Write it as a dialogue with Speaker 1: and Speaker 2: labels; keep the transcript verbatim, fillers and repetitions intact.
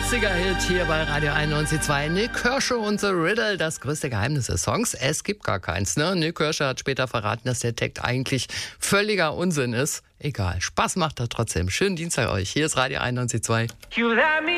Speaker 1: neunziger Hit hier bei Radio einundneunzig Komma zwei. Nick Kershaw und The Riddle, das größte Geheimnis des Songs. Es gibt gar keins, ne? Nick Kershaw hat später verraten, dass der Text eigentlich völliger Unsinn ist. Egal, Spaß macht er trotzdem. Schönen Dienstag euch. Hier ist Radio einundneunzig Komma zwei.